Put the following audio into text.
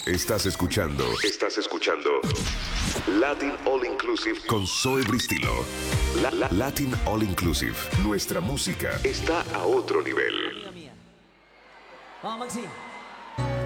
Estás escuchando Latin All Inclusive con Zoe Bristilo. Latin All Inclusive. Nuestra música está a otro nivel. Vamos, Maxi.